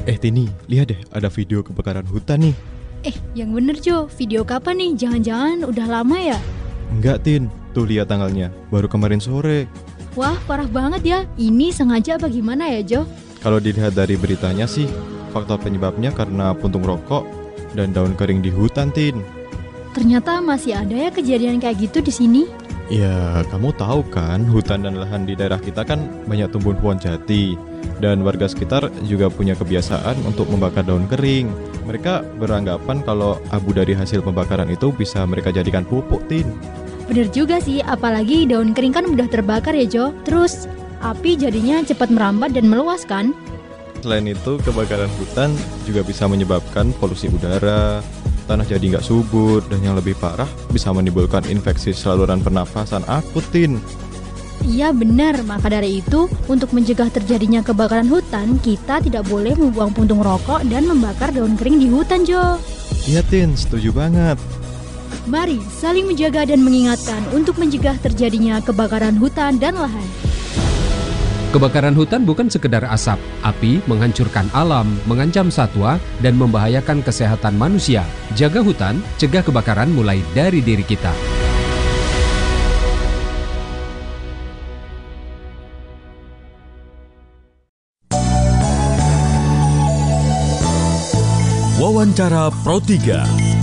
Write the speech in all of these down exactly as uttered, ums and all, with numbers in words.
Eh Tini, lihat deh, ada video kebakaran hutan nih. Eh, yang bener Jo, video kapan nih? Jangan-jangan udah lama ya? Enggak Tin, tuh lihat tanggalnya, baru kemarin sore. Wah, parah banget ya. Ini sengaja apa gimana ya Jo? Kalau dilihat dari beritanya sih, faktor penyebabnya karena puntung rokok dan daun kering di hutan Tin. Ternyata masih ada ya kejadian kayak gitu di sini? Ya, kamu tahu kan, hutan dan lahan di daerah kita kan banyak tumbuhan pohon jati. Dan warga sekitar juga punya kebiasaan untuk membakar daun kering. Mereka beranggapan kalau abu dari hasil pembakaran itu bisa mereka jadikan pupuk, Tin. Bener juga sih, apalagi daun kering kan mudah terbakar ya Jo. Terus, api jadinya cepat merambat dan meluas kan? Selain itu, kebakaran hutan juga bisa menyebabkan polusi udara, tanah jadi nggak subur, dan yang lebih parah bisa menimbulkan infeksi saluran pernafasan akut, Tin. Iya benar, maka dari itu untuk mencegah terjadinya kebakaran hutan, kita tidak boleh membuang puntung rokok dan membakar daun kering di hutan Jo. Iya Tin, setuju banget. Mari saling menjaga dan mengingatkan untuk mencegah terjadinya kebakaran hutan dan lahan. Kebakaran hutan bukan sekedar asap, api menghancurkan alam, mengancam satwa, dan membahayakan kesehatan manusia. Jaga hutan, cegah kebakaran mulai dari diri kita. Wawancara Pro tiga.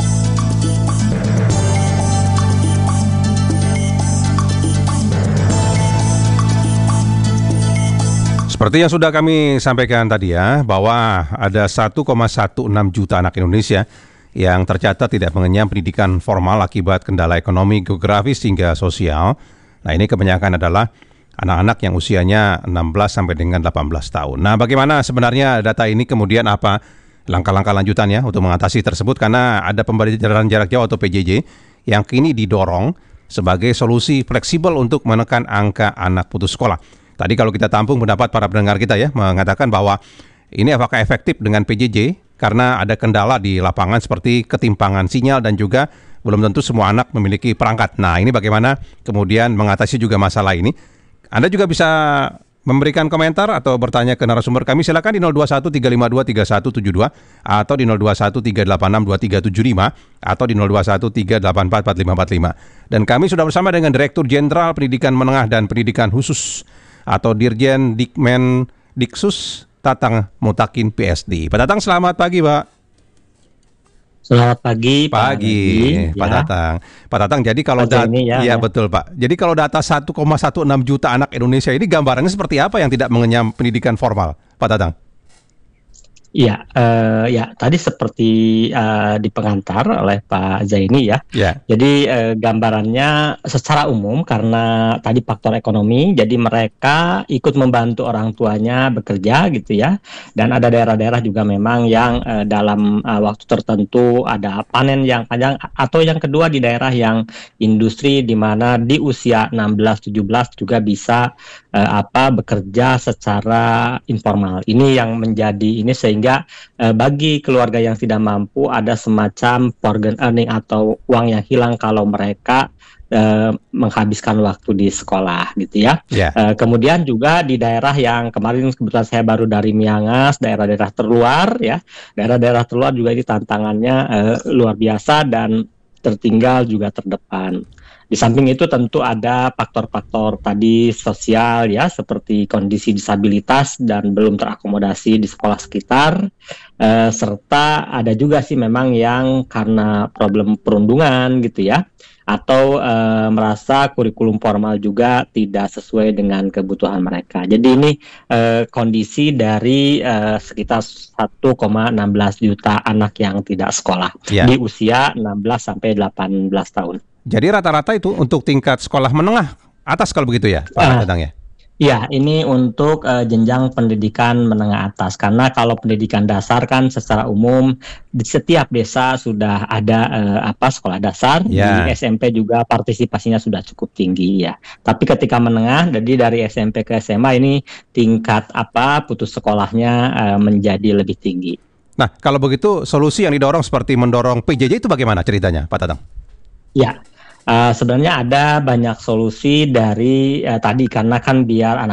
Seperti yang sudah kami sampaikan tadi ya, bahwa ada satu koma enam belas juta anak Indonesia yang tercatat tidak mengenyam pendidikan formal akibat kendala ekonomi, geografis hingga sosial. Nah, ini kebanyakan adalah anak-anak yang usianya enam belas sampai dengan delapan belas tahun. Nah, bagaimana sebenarnya data ini, kemudian apa langkah-langkah lanjutannya untuk mengatasi tersebut? Karena ada pembelajaran jarak jauh atau P J J yang kini didorong sebagai solusi fleksibel untuk menekan angka anak putus sekolah. Tadi kalau kita tampung pendapat para pendengar kita ya, mengatakan bahwa ini apakah efektif dengan P J J karena ada kendala di lapangan seperti ketimpangan sinyal dan juga belum tentu semua anak memiliki perangkat. Nah, ini bagaimana kemudian mengatasi juga masalah ini? Anda juga bisa memberikan komentar atau bertanya ke narasumber kami, silakan di nol dua satu tiga lima dua tiga satu tujuh dua atau di nol dua satu tiga delapan enam dua tiga tujuh lima atau di nol dua satu tiga delapan empat empat lima empat lima. Dan kami sudah bersama dengan Direktur Jenderal Pendidikan Menengah dan Pendidikan Khusus atau Dirjen Dikmen Diksus, Tatang Mutakin P S D. Pak Tatang, selamat pagi, Pak. Selamat pagi, Pak. Pagi, Pak ya. Tatang. Pak Tatang, jadi kalau data data ya, ya, ya betul, Pak. Jadi kalau data satu koma enam belas juta anak Indonesia ini gambarannya seperti apa yang tidak mengenyam pendidikan formal, Pak Tatang? Iya, uh, ya tadi seperti uh, di pengantar oleh Pak Zaini ya. Ya. Jadi uh, gambarannya secara umum karena tadi faktor ekonomi, jadi mereka ikut membantu orang tuanya bekerja gitu ya. Dan ada daerah-daerah juga memang yang uh, dalam uh, waktu tertentu ada panen yang panjang, atau yang kedua di daerah yang industri di mana di usia enam belas tujuh belas juga bisa uh, apa bekerja secara informal. Ini yang menjadi ini sehingga Sehingga eh, bagi keluarga yang tidak mampu ada semacam forgotten earning atau uang yang hilang kalau mereka eh, menghabiskan waktu di sekolah gitu ya. Yeah. Eh, kemudian juga di daerah yang kemarin kebetulan saya baru dari Miangas, daerah-daerah terluar ya, daerah-daerah terluar juga ini tantangannya eh, luar biasa dan tertinggal juga terdepan. Di samping itu tentu ada faktor-faktor tadi sosial ya, seperti kondisi disabilitas dan belum terakomodasi di sekolah sekitar, eh, serta ada juga sih memang yang karena problem perundungan gitu ya, atau eh, merasa kurikulum formal juga tidak sesuai dengan kebutuhan mereka. Jadi ini eh, kondisi dari eh, sekitar satu koma enam belas juta anak yang tidak sekolah yeah. di usia enam belas sampai delapan belas tahun. Jadi rata-rata itu untuk tingkat sekolah menengah atas kalau begitu ya, Pak Tatang ya? Iya, ini untuk uh, jenjang pendidikan menengah atas. Karena kalau pendidikan dasar kan secara umum di setiap desa sudah ada uh, apa sekolah dasar, yeah. Di S M P juga partisipasinya sudah cukup tinggi ya. Tapi ketika menengah, jadi dari S M P ke S M A ini tingkat apa putus sekolahnya uh, menjadi lebih tinggi. Nah, kalau begitu solusi yang didorong seperti mendorong P J J itu bagaimana ceritanya, Pak Tatang? Ya. Uh, sebenarnya ada banyak solusi dari uh, tadi karena kan biar anak-anak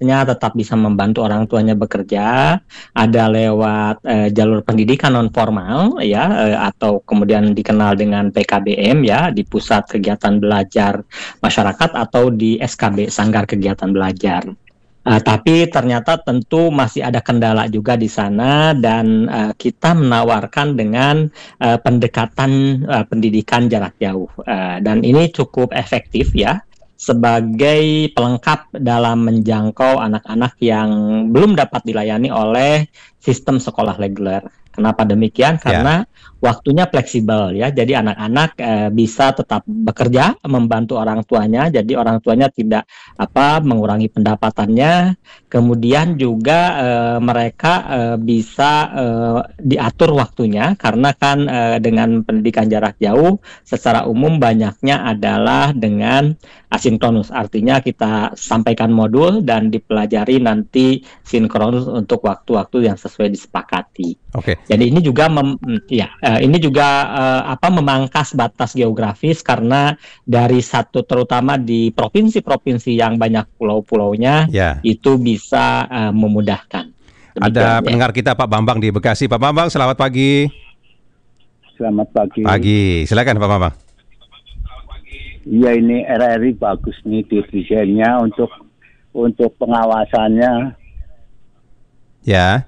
anaknya tetap bisa membantu orang tuanya bekerja, ada lewat eh, jalur pendidikan non formal ya, eh, atau kemudian dikenal dengan P K B M ya, di Pusat Kegiatan Belajar Masyarakat atau di S K B Sanggar Kegiatan Belajar. Uh, tapi ternyata tentu masih ada kendala juga di sana, dan uh, kita menawarkan dengan uh, pendekatan uh, pendidikan jarak jauh, uh, dan ini cukup efektif ya sebagai pelengkap dalam menjangkau anak-anak yang belum dapat dilayani oleh sistem sekolah reguler. Kenapa demikian? Karena yeah. waktunya fleksibel ya. Jadi anak-anak e, bisa tetap bekerja membantu orang tuanya. Jadi orang tuanya tidak apa mengurangi pendapatannya. Kemudian juga e, mereka e, bisa e, diatur waktunya, karena kan e, dengan pendidikan jarak jauh secara umum banyaknya adalah dengan asinkronus. Artinya kita sampaikan modul dan dipelajari nanti sinkronus untuk waktu-waktu yang sesuai disepakati. Oke. Okay. Jadi ini juga mem, ya uh, ini juga uh, apa memangkas batas geografis, karena dari satu terutama di provinsi-provinsi yang banyak pulau-pulaunya yeah. itu bisa uh, memudahkan. Demikian, Ada ya. pendengar kita Pak Bambang di Bekasi. Pak Bambang, selamat pagi. Selamat pagi. Pagi, silakan Pak Bambang. Iya, ini R R I bagus nih desainnya untuk untuk pengawasannya. Ya.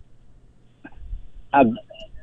Ag-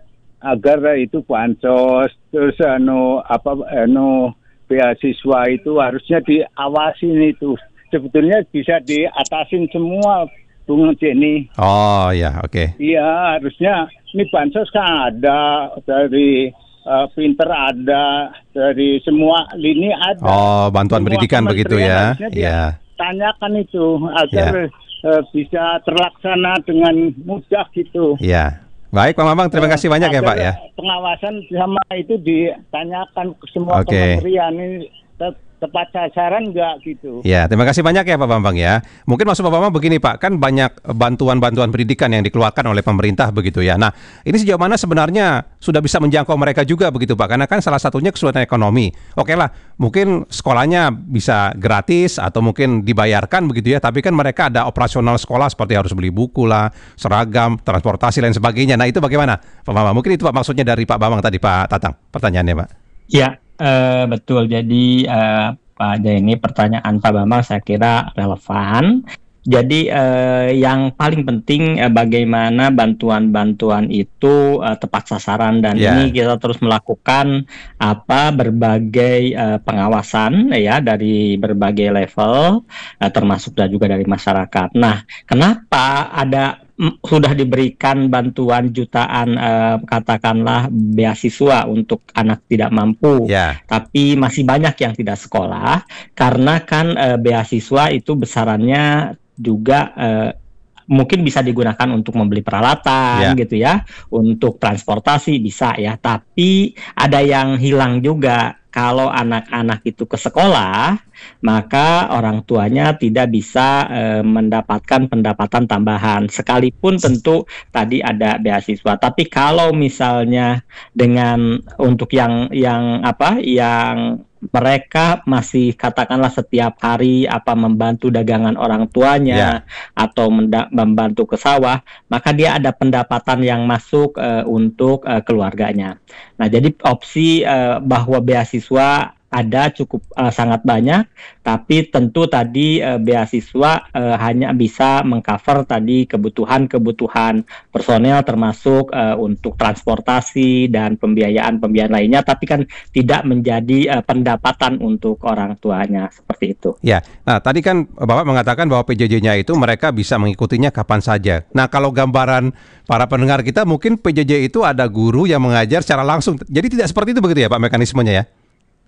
agar itu bansos terus anu apa anu beasiswa itu harusnya diawasin itu. Sebetulnya bisa diatasin semua, Bung Jenny. Oh ya, oke. Okay. Iya, harusnya ini bansos kan ada dari uh, Pinter ada, dari semua lini ada. Oh, bantuan semua pendidikan begitu ya. Iya. Tanyakan itu agar ya. uh, bisa terlaksana dengan mudah gitu. Iya. Baik Pak Bambang, terima kasih banyak ya Pak ya. Pengawasan sama itu ditanyakan ke semua okay. kementerian, ini te- tepat sasaran nggak gitu. Ya, terima kasih banyak ya Pak Bambang ya. Mungkin maksud Pak Bambang begini Pak, kan banyak bantuan-bantuan pendidikan yang dikeluarkan oleh pemerintah begitu ya. Nah, ini sejauh mana sebenarnya sudah bisa menjangkau mereka juga begitu Pak? Karena kan salah satunya kesulitan ekonomi. Oke lah, mungkin sekolahnya bisa gratis atau mungkin dibayarkan begitu ya. Tapi kan mereka ada operasional sekolah seperti harus beli buku lah, seragam, transportasi dan sebagainya. Nah itu bagaimana Pak Bambang? Mungkin itu Pak maksudnya dari Pak Bambang tadi Pak Tatang. Pertanyaannya Pak. Ya. Uh, betul, jadi uh, Pak Denny, pertanyaan Pak Bambang saya kira relevan. Jadi uh, yang paling penting uh, bagaimana bantuan-bantuan itu uh, tepat sasaran, dan yeah. ini kita terus melakukan apa berbagai uh, pengawasan ya dari berbagai level, uh, termasuk dan juga dari masyarakat. Nah, kenapa ada sudah diberikan bantuan jutaan eh, katakanlah beasiswa untuk anak tidak mampu, yeah. tapi masih banyak yang tidak sekolah, karena kan eh, beasiswa itu besarannya juga eh, mungkin bisa digunakan untuk membeli peralatan yeah. gitu ya, untuk transportasi bisa ya, tapi ada yang hilang juga. Kalau anak-anak itu ke sekolah, maka orang tuanya tidak bisa e, mendapatkan pendapatan tambahan, sekalipun tentu tadi ada beasiswa. Tapi kalau misalnya dengan untuk yang yang apa yang mereka masih katakanlah setiap hari apa membantu dagangan orang tuanya yeah. atau menda- membantu ke sawah, maka dia ada pendapatan yang masuk uh, untuk uh, keluarganya. Nah, jadi opsi uh, bahwa beasiswa ada cukup uh, sangat banyak, tapi tentu tadi uh, beasiswa uh, hanya bisa mengcover tadi kebutuhan-kebutuhan personel, termasuk uh, untuk transportasi dan pembiayaan-pembiayaan lainnya, tapi kan tidak menjadi uh, pendapatan untuk orang tuanya, seperti itu. Ya, nah tadi kan Bapak mengatakan bahwa P J J-nya itu mereka bisa mengikutinya kapan saja. Nah, kalau gambaran para pendengar kita, mungkin P J J itu ada guru yang mengajar secara langsung. Jadi tidak seperti itu begitu ya Pak mekanismenya ya?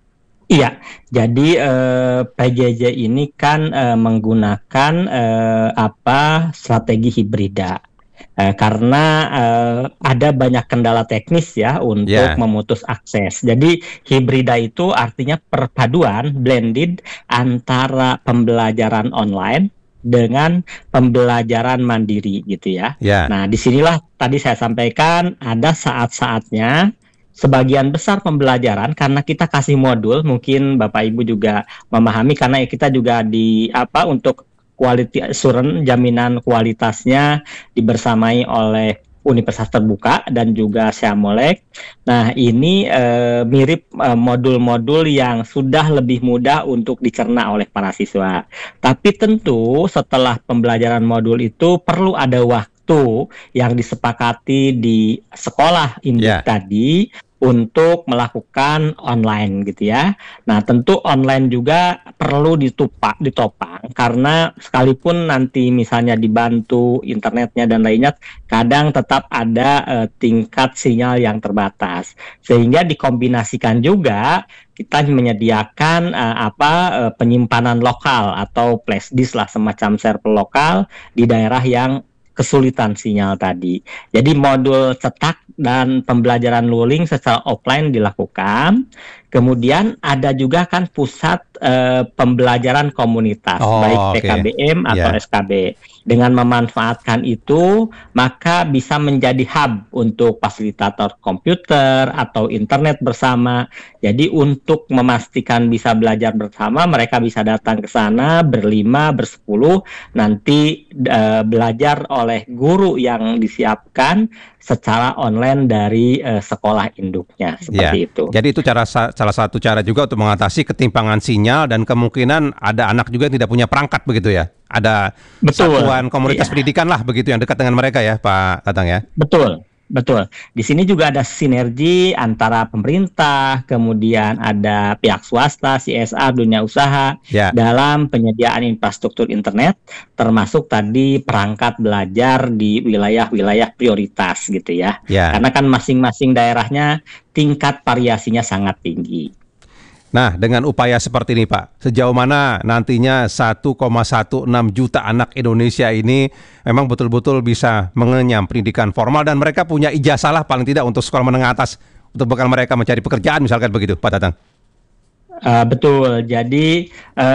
Iya, jadi eh, P J J ini kan eh, menggunakan eh, apa strategi hibrida, eh, karena eh, ada banyak kendala teknis ya untuk yeah. memutus akses. Jadi hibrida itu artinya perpaduan, blended antara pembelajaran online dengan pembelajaran mandiri gitu ya. Yeah. Nah, disinilah tadi saya sampaikan ada saat-saatnya. Sebagian besar pembelajaran karena kita kasih modul, mungkin Bapak Ibu juga memahami, karena kita juga di apa untuk quality assurance, jaminan kualitasnya dibersamai oleh Universitas Terbuka dan juga Syamolek. Nah, ini eh, mirip eh, modul-modul yang sudah lebih mudah untuk dicerna oleh para siswa. Tapi tentu setelah pembelajaran modul itu perlu ada waktu yang disepakati di sekolah induk Yeah. tadi untuk melakukan online gitu ya. Nah, tentu online juga perlu ditupak, ditopang karena sekalipun nanti misalnya dibantu internetnya dan lainnya, kadang tetap ada eh, tingkat sinyal yang terbatas. Sehingga dikombinasikan juga kita menyediakan eh, apa eh, penyimpanan lokal atau flash disk lah, semacam server lokal di daerah yang kesulitan sinyal tadi. Jadi modul cetak dan pembelajaran luring secara offline dilakukan. Kemudian ada juga kan pusat eh, pembelajaran komunitas, Oh, baik oke. P K B M atau Ya. S K B. Dengan memanfaatkan itu, maka bisa menjadi hub untuk fasilitator komputer atau internet bersama. Jadi untuk memastikan bisa belajar bersama, mereka bisa datang ke sana berlima, bersepuluh, nanti eh, belajar oleh guru yang disiapkan secara online dari eh, sekolah induknya, seperti Ya. itu. Jadi itu cara sa- salah satu cara juga untuk mengatasi ketimpangan sinyal dan kemungkinan ada anak juga yang tidak punya perangkat begitu ya. Ada Betul. satuan komunitas Iya. pendidikan lah begitu yang dekat dengan mereka ya, Pak Tatang ya. Betul, betul. Di sini juga ada sinergi antara pemerintah, kemudian ada pihak swasta, C S R, dunia usaha Ya. dalam penyediaan infrastruktur internet, termasuk tadi perangkat belajar di wilayah-wilayah prioritas gitu ya. Ya. Karena kan masing-masing daerahnya tingkat variasinya sangat tinggi. Nah, dengan upaya seperti ini Pak, sejauh mana nantinya satu koma enam belas juta anak Indonesia ini memang betul-betul bisa mengenyam pendidikan formal dan mereka punya ijazah lah paling tidak untuk sekolah menengah atas untuk bekal mereka mencari pekerjaan misalkan begitu, Pak Tatang. Uh, betul. Jadi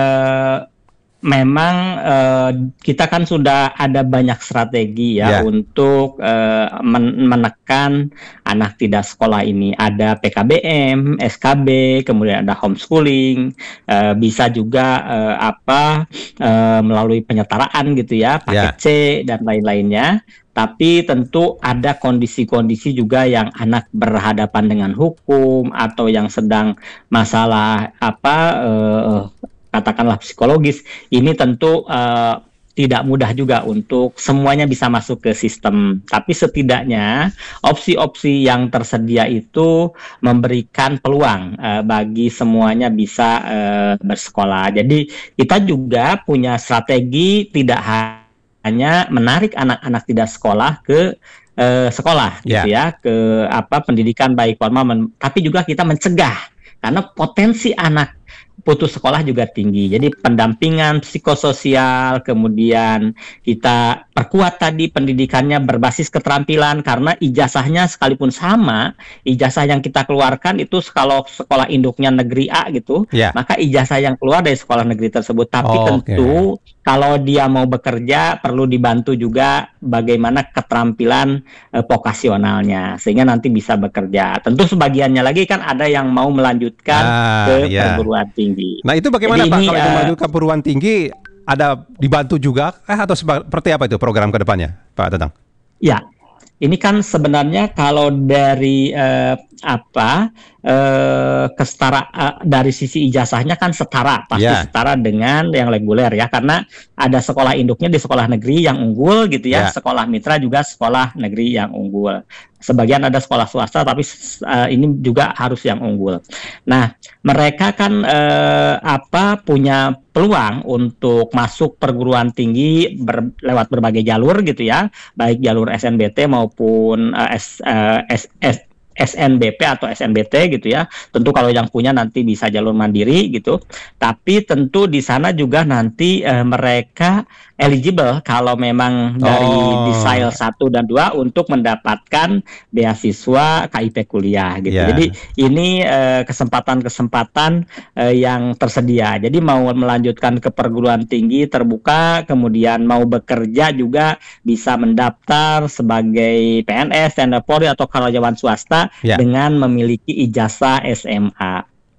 uh, memang uh, kita kan sudah ada banyak strategi ya Ya. untuk uh, men- menekan anak tidak sekolah ini. Ada P K B M, S K B, kemudian ada homeschooling, uh, bisa juga uh, apa uh, melalui penyetaraan gitu ya, paket Ya. C dan lain-lainnya. Tapi tentu ada kondisi-kondisi juga yang anak berhadapan dengan hukum atau yang sedang masalah apa eh, katakanlah psikologis. Ini tentu eh, tidak mudah juga untuk semuanya bisa masuk ke sistem. Tapi setidaknya opsi-opsi yang tersedia itu memberikan peluang eh, bagi semuanya bisa eh, bersekolah. Jadi kita juga punya strategi tidak hanya hanya menarik anak-anak tidak sekolah ke eh, sekolah gitu ya, ke apa pendidikan baik formal, men- tapi juga kita mencegah karena potensi anak putus sekolah juga tinggi. Jadi pendampingan psikososial, kemudian kita perkuat tadi pendidikannya berbasis keterampilan karena ijazahnya sekalipun sama, ijazah yang kita keluarkan itu kalau sekolah induknya negeri A gitu, Ya. maka ijazah yang keluar dari sekolah negeri tersebut. Tapi Oh, tentu kalau dia mau bekerja perlu dibantu juga bagaimana keterampilan eh, vokasionalnya sehingga nanti bisa bekerja. Tentu sebagiannya lagi kan ada yang mau melanjutkan Ah, ke ya. perguruan tinggi. Nah, itu bagaimana Jadi Pak ini, kalau itu eh, menuju ke perguruan tinggi ada dibantu juga eh, atau seperti apa itu program ke depannya, Pak Tatang? Ya, ini kan sebenarnya kalau dari eh, apa eh, kesetara eh, dari sisi ijazahnya kan setara, pasti Ya. setara dengan yang reguler ya, karena ada sekolah induknya di sekolah negeri yang unggul gitu ya, Ya. sekolah mitra juga sekolah negeri yang unggul. Sebagian ada sekolah swasta, tapi uh, ini juga harus yang unggul. Nah, mereka kan uh, apa punya peluang untuk masuk perguruan tinggi ber, lewat berbagai jalur gitu ya, baik jalur S N B T maupun uh, S, uh, S, S, S N B P atau S N B T gitu ya. Tentu kalau yang punya nanti bisa jalur mandiri gitu. Tapi tentu di sana juga nanti uh, mereka eligible kalau memang dari Oh. Desail satu dan dua untuk mendapatkan beasiswa K I P kuliah gitu. Ya. Jadi ini eh, kesempatan-kesempatan eh, yang tersedia. Jadi mau melanjutkan ke perguruan tinggi terbuka, kemudian mau bekerja juga bisa mendaftar sebagai P N S, Tni Polri atau karyawan swasta Ya. dengan memiliki ijazah S M A.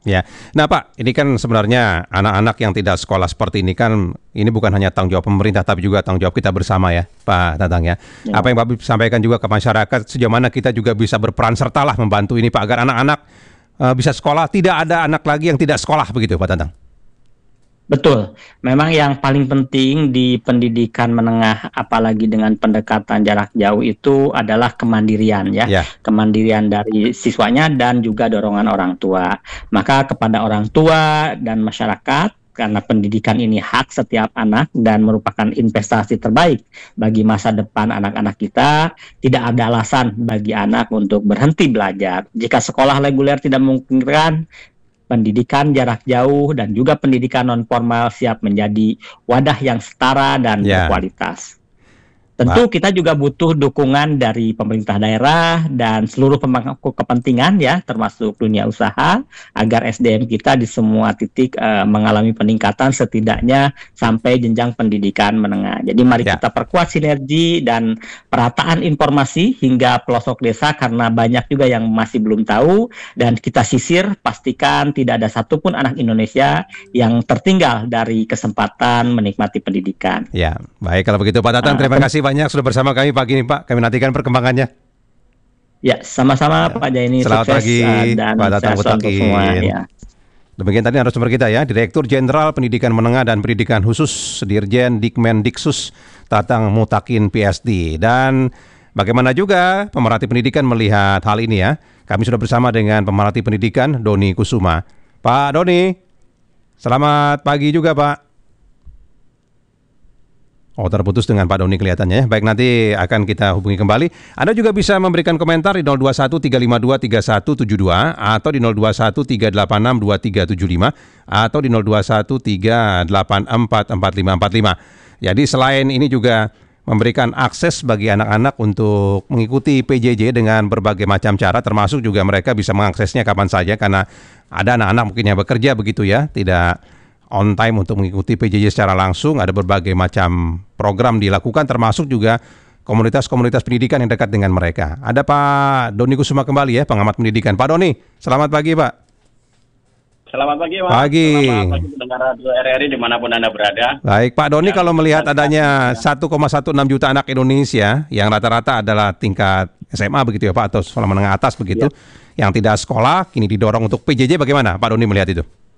Ya, nah Pak, ini kan sebenarnya anak-anak yang tidak sekolah seperti ini kan, ini bukan hanya tanggung jawab pemerintah, tapi juga tanggung jawab kita bersama ya, Pak Tatang ya. ya. Apa yang Pak sampaikan juga ke masyarakat, sejauh mana kita juga bisa berperan sertalah membantu ini Pak, agar anak-anak uh, bisa sekolah, tidak ada anak lagi yang tidak sekolah begitu Pak Tatang. Betul, memang yang paling penting di pendidikan menengah apalagi dengan pendekatan jarak jauh itu adalah kemandirian ya, yeah. Kemandirian dari siswanya dan juga dorongan orang tua. Maka kepada orang tua dan masyarakat, karena pendidikan ini hak setiap anak dan merupakan investasi terbaik bagi masa depan anak-anak kita, tidak ada alasan bagi anak untuk berhenti belajar. Jika sekolah reguler tidak memungkinkan, pendidikan jarak jauh dan juga pendidikan non formal siap menjadi wadah yang setara dan yeah. berkualitas. Tentu kita juga butuh dukungan dari pemerintah daerah dan seluruh pemangku kepentingan ya, termasuk dunia usaha, agar S D M kita di semua titik uh, mengalami peningkatan setidaknya sampai jenjang pendidikan menengah. Jadi mari ya. kita perkuat sinergi dan perataan informasi hingga pelosok desa, karena banyak juga yang masih belum tahu, dan kita sisir pastikan tidak ada satupun anak Indonesia yang tertinggal dari kesempatan menikmati pendidikan. Ya, baik kalau begitu Pak Tatang, uh, terima kasih banyak sudah bersama kami pagi ini Pak. Kami nantikan perkembangannya. Ya, sama-sama ya. Pak Jaini. Selamat sukses, pagi uh, dan Pak Tatang Mutakin. Ya. Demikian tadi narasumber kita ya, Direktur Jenderal Pendidikan Menengah dan Pendidikan Khusus Dirjen Dikmendiksus Tatang Mutakin P S D. Dan bagaimana juga pemerhati pendidikan melihat hal ini ya. Kami sudah bersama dengan pemerhati pendidikan Doni Kusuma. Pak Doni, selamat pagi juga Pak. Oh, terputus dengan Pak Doni kelihatannya ya. Baik, nanti akan kita hubungi kembali. Anda juga bisa memberikan komentar di nol dua satu tiga lima dua tiga satu tujuh dua atau di nol dua satu tiga delapan enam dua tiga tujuh lima atau di nol dua satu tiga delapan empat empat lima empat lima. Jadi selain ini juga memberikan akses bagi anak-anak untuk mengikuti P J J dengan berbagai macam cara, termasuk juga mereka bisa mengaksesnya kapan saja karena ada anak-anak mungkin yang bekerja begitu ya, tidak on time untuk mengikuti P J J secara langsung. Ada berbagai macam program dilakukan, termasuk juga komunitas-komunitas pendidikan yang dekat dengan mereka. Ada Pak Doni Kusuma kembali ya, pengamat pendidikan. Pak Doni, selamat pagi Pak. Selamat pagi Pak. Pagi. Selamat pagi pendengar Radio R R I dimanapun Anda berada. Baik Pak Doni, ya, kalau melihat adanya satu koma satu enam juta anak Indonesia yang rata-rata adalah tingkat S M A begitu ya Pak, atau sekolah menengah atas begitu, ya, yang tidak sekolah kini didorong untuk P J J, bagaimana Pak Doni melihat itu?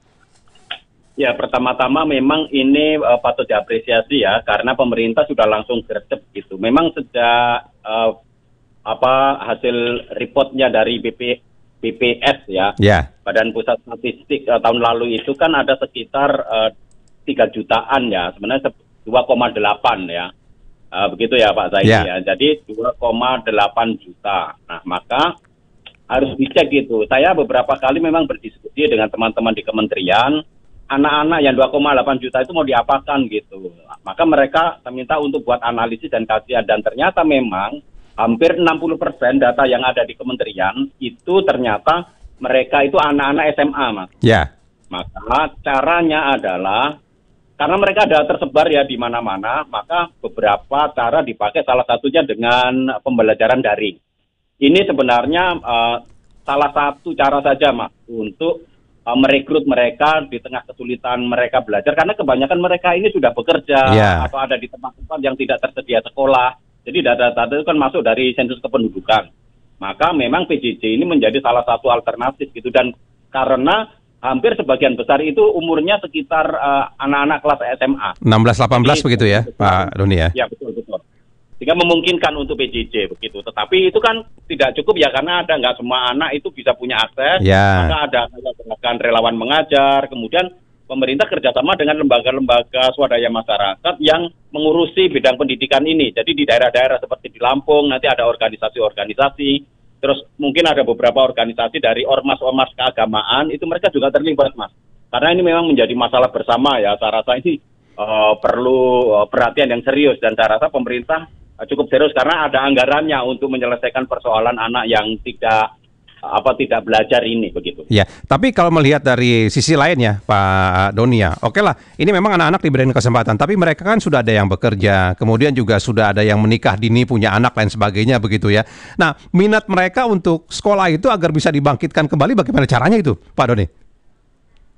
Ya, pertama-tama memang ini uh, patut diapresiasi ya, karena pemerintah sudah langsung gercep gitu. Memang sejak uh, apa hasil reportnya dari B P, B P S ya, yeah. Badan Pusat Statistik uh, tahun lalu itu kan ada sekitar uh, tiga jutaan ya, sebenarnya dua koma delapan ya, uh, begitu ya Pak Zaini yeah. ya. Jadi dua koma delapan juta. Nah, maka harus dicek gitu. Saya beberapa kali memang berdiskusi dengan teman-teman di kementerian, anak-anak yang dua koma delapan juta itu mau diapakan gitu. Maka mereka minta untuk buat analisis dan kajian, dan ternyata memang hampir enam puluh persen data yang ada di kementerian itu ternyata mereka itu anak-anak S M A, Mas. Ya. Yeah. Maka caranya adalah karena mereka ada tersebar ya di mana-mana, maka beberapa cara dipakai, salah satunya dengan pembelajaran daring. Ini sebenarnya uh, salah satu cara saja, Mas, untuk merekrut mereka di tengah kesulitan mereka belajar, karena kebanyakan mereka ini sudah bekerja yeah. atau ada di tempat-tempat yang tidak tersedia sekolah. Jadi data-data itu kan masuk dari sensus kependudukan. Maka memang P J J ini menjadi salah satu alternatif gitu, dan karena hampir sebagian besar itu umurnya sekitar uh, anak-anak kelas S M A. enam belas delapan belas Jadi, begitu ya, Pak Doni ya? Ya, betul betul. Sehingga memungkinkan untuk P J J begitu. Tetapi itu kan tidak cukup ya, karena ada nggak semua anak itu bisa punya akses. Yeah. Maka ada gerakan relawan mengajar, kemudian pemerintah kerjasama dengan lembaga-lembaga swadaya masyarakat yang mengurusi bidang pendidikan ini. Jadi di daerah-daerah seperti di Lampung nanti ada organisasi-organisasi, terus mungkin ada beberapa organisasi dari ormas-ormas keagamaan, itu mereka juga terlibat, Mas. Karena ini memang menjadi masalah bersama ya, saya rasa ini uh, perlu uh, perhatian yang serius, dan saya rasa pemerintah cukup serius karena ada anggarannya untuk menyelesaikan persoalan anak yang tidak apa tidak belajar ini begitu. Ya, tapi kalau melihat dari sisi lainnya Pak Doni ya, oke lah, ini memang anak-anak diberikan kesempatan, tapi mereka kan sudah ada yang bekerja, kemudian juga sudah ada yang menikah dini, punya anak lain sebagainya begitu ya. Nah, minat mereka untuk sekolah itu agar bisa dibangkitkan kembali, bagaimana caranya itu Pak Doni?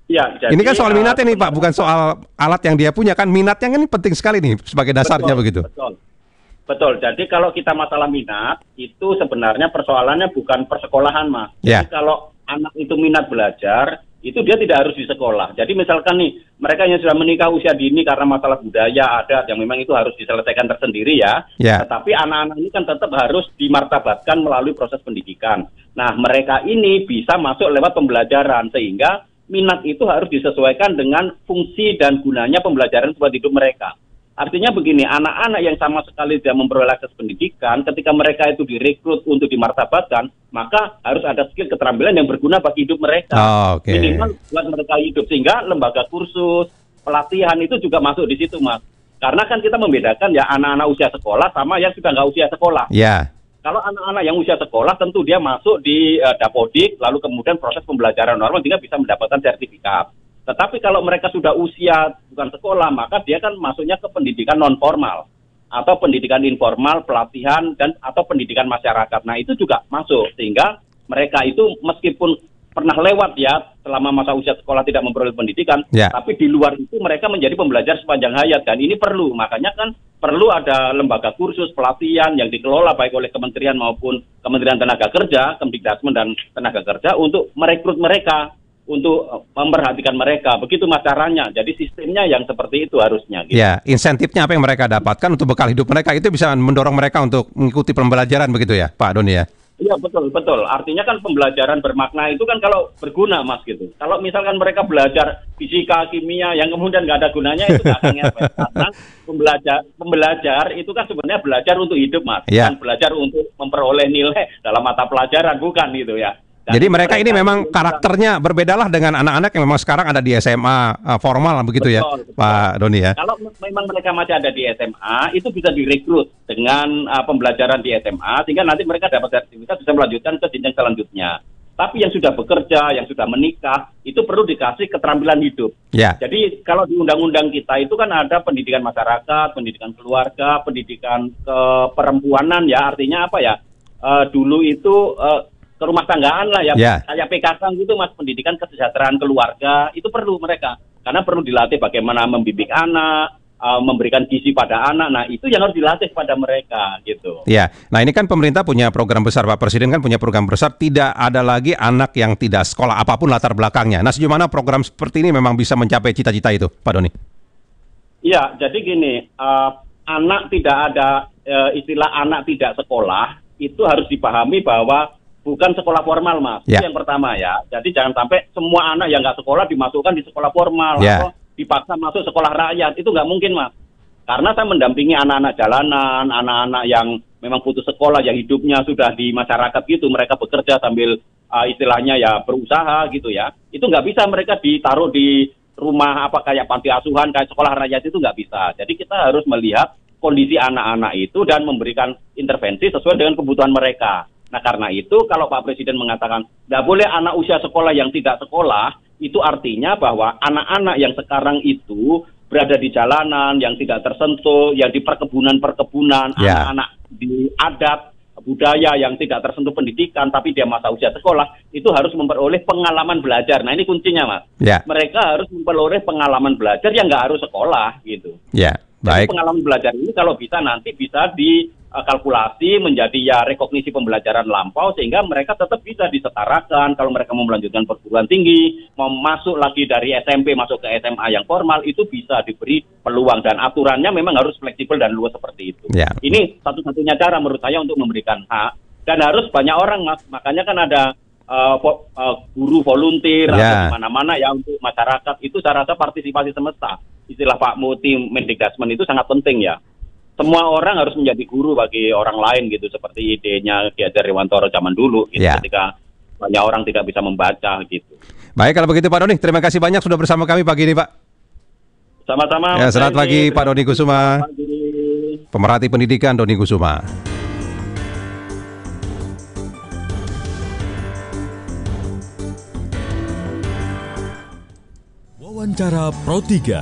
Ya, jadi, ini kan soal minatnya uh, nih Pak, bukan soal alat yang dia punya kan, minatnya kan ini penting sekali nih sebagai dasarnya betul, begitu. Betul. Betul. Jadi kalau kita masalah minat itu sebenarnya persoalannya bukan persekolahan, Mas. Ya. Jadi kalau anak itu minat belajar, itu dia tidak harus di sekolah. Jadi misalkan nih, mereka yang sudah menikah usia dini karena masalah budaya, adat yang memang itu harus diselesaikan tersendiri ya. Ya. Tetapi anak-anak ini kan tetap harus dimartabatkan melalui proses pendidikan. Nah, mereka ini bisa masuk lewat pembelajaran sehingga minat itu harus disesuaikan dengan fungsi dan gunanya pembelajaran buat hidup mereka. Artinya begini, anak-anak yang sama sekali tidak memperoleh akses pendidikan, ketika mereka itu direkrut untuk dimartabatkan, maka harus ada skill keterampilan yang berguna bagi hidup mereka. Oh, okay. Minimal buat mereka hidup. Sehingga lembaga kursus, pelatihan itu juga masuk di situ, Mas. Karena kan kita membedakan ya anak-anak usia sekolah sama yang sudah nggak usia sekolah. Ya. Yeah. Kalau anak-anak yang usia sekolah tentu dia masuk di uh, Dapodik, lalu kemudian proses pembelajaran normal sehingga bisa mendapatkan sertifikat. Tetapi kalau mereka sudah usia bukan sekolah, maka dia kan masuknya ke pendidikan non formal atau pendidikan informal, pelatihan dan atau pendidikan masyarakat. Nah, itu juga masuk sehingga mereka itu meskipun pernah lewat ya selama masa usia sekolah tidak memperoleh pendidikan, ya. Tapi di luar itu mereka menjadi pembelajar sepanjang hayat dan ini perlu. Makanya kan perlu ada lembaga kursus pelatihan yang dikelola baik oleh kementerian maupun Kementerian Tenaga Kerja, Kemdikbud dan Tenaga Kerja untuk merekrut mereka, untuk memperhatikan mereka. Begitu mas caranya. Jadi sistemnya yang seperti itu harusnya. Gitu. Ya, insentifnya apa yang mereka dapatkan untuk bekal hidup mereka itu bisa mendorong mereka untuk mengikuti pembelajaran begitu ya, Pak Doni ya? Iya betul betul. Artinya kan pembelajaran bermakna itu kan kalau berguna mas gitu. Kalau misalkan mereka belajar fisika, kimia yang kemudian nggak ada gunanya itu nggak akan ngefek. Karena pembelajar pembelajar itu kan sebenarnya belajar untuk hidup mas, ya. Bukan belajar untuk memperoleh nilai dalam mata pelajaran bukan gitu ya. Dan jadi mereka, mereka ini memang karakternya berbedalah dengan anak-anak yang memang sekarang ada di S M A uh, formal begitu betul, ya, betul. Pak Doni ya. Kalau memang mereka masih ada di S M A, itu bisa direkrut dengan uh, pembelajaran di S M A sehingga nanti mereka dapat sertifikat bisa melanjutkan ke jenjang selanjutnya. Tapi yang sudah bekerja, yang sudah menikah, itu perlu dikasih keterampilan hidup. Ya. Jadi kalau di undang-undang kita itu kan ada pendidikan masyarakat, pendidikan keluarga, pendidikan keperempuanan ya. Artinya apa ya? Uh, dulu itu uh, ke rumah tanggaan lah ya, yeah. Kayak P K K gitu mas, pendidikan kesejahteraan keluarga itu perlu mereka karena perlu dilatih bagaimana membimbing anak, uh, memberikan gizi pada anak. Nah itu yang harus dilatih pada mereka gitu. Ya, nah ini kan pemerintah punya program besar, Pak Presiden kan punya program besar, tidak ada lagi anak yang tidak sekolah apapun latar belakangnya. Nah sejauh mana program seperti ini memang bisa mencapai cita-cita itu, Pak Doni? Iya, jadi gini, uh, anak tidak ada uh, istilah anak tidak sekolah itu harus dipahami bahwa bukan sekolah formal mas, ya. Itu yang pertama ya. Jadi jangan sampai semua anak yang nggak sekolah dimasukkan di sekolah formal ya. Atau dipaksa masuk sekolah rakyat, itu nggak mungkin mas. Karena saya mendampingi anak-anak jalanan, anak-anak yang memang putus sekolah, yang hidupnya sudah di masyarakat gitu, mereka bekerja sambil uh, istilahnya ya berusaha gitu ya. Itu nggak bisa mereka ditaruh di rumah apa kayak panti asuhan, kayak sekolah rakyat itu nggak bisa. Jadi kita harus melihat kondisi anak-anak itu dan memberikan intervensi sesuai dengan kebutuhan mereka. Nah karena itu kalau Pak Presiden mengatakan tidak boleh anak usia sekolah yang tidak sekolah, itu artinya bahwa anak-anak yang sekarang itu berada di jalanan, yang tidak tersentuh, yang di perkebunan-perkebunan, yeah. Anak-anak di adat, budaya yang tidak tersentuh pendidikan, tapi dia masa usia sekolah, itu harus memperoleh pengalaman belajar. Nah ini kuncinya mas, yeah. Mereka harus memperoleh pengalaman belajar yang nggak harus sekolah gitu. Ya. Yeah. Baik. Jadi pengalaman belajar ini kalau bisa nanti bisa dikalkulasi menjadi ya rekognisi pembelajaran lampau sehingga mereka tetap bisa disetarakan kalau mereka mau melanjutkan perguruan tinggi, mau masuk lagi dari S M P masuk ke S M A yang formal itu bisa diberi peluang dan aturannya memang harus fleksibel dan luas seperti itu. Ya. Ini satu-satunya cara menurut saya untuk memberikan hak dan harus banyak orang mas, makanya kan ada Uh, vo, uh, guru volunteer yeah. atau mana-mana ya untuk masyarakat itu saya rasa partisipasi semesta. Istilah Pak Muti Mendikbud itu sangat penting ya. Semua orang harus menjadi guru bagi orang lain gitu seperti idenya Ki Hajar Dewantoro zaman dulu gitu, yeah. Ketika banyak orang tidak bisa membaca gitu. Baik kalau begitu Pak Doni, terima kasih banyak sudah bersama kami pagi ini Pak. Sama-sama. Ya, selamat pagi Pak Doni Kusuma. Pemerhati pendidikan Doni Kusuma. Wawancara Pro tiga.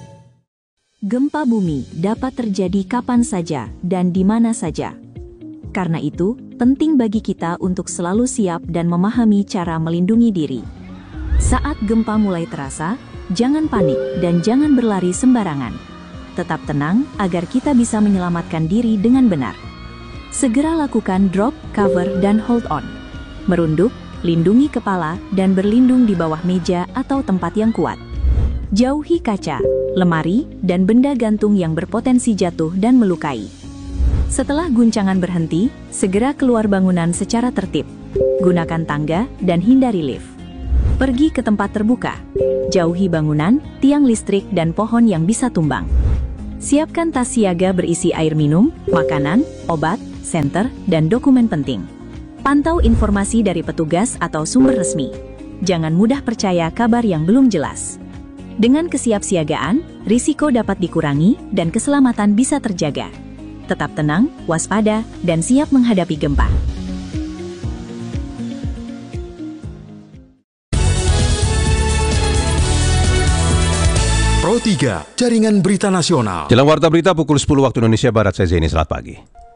Gempa bumi dapat terjadi kapan saja dan di mana saja. Karena itu, penting bagi kita untuk selalu siap dan memahami cara melindungi diri. Saat gempa mulai terasa, jangan panik dan jangan berlari sembarangan. Tetap tenang agar kita bisa menyelamatkan diri dengan benar. Segera lakukan drop, cover, dan hold on. Merunduk, lindungi kepala, dan berlindung di bawah meja atau tempat yang kuat. Jauhi kaca, lemari, dan benda gantung yang berpotensi jatuh dan melukai. Setelah guncangan berhenti, segera keluar bangunan secara tertib. Gunakan tangga dan hindari lift. Pergi ke tempat terbuka. Jauhi bangunan, tiang listrik, dan pohon yang bisa tumbang. Siapkan tas siaga berisi air minum, makanan, obat, senter, dan dokumen penting. Pantau informasi dari petugas atau sumber resmi. Jangan mudah percaya kabar yang belum jelas. Dengan kesiapsiagaan, risiko dapat dikurangi dan keselamatan bisa terjaga. Tetap tenang, waspada, dan siap menghadapi gempa. Pro tiga, Jaringan Berita Nasional. Jelang Warta Berita pukul sepuluh waktu Indonesia Barat, saya Zeni, selamat pagi.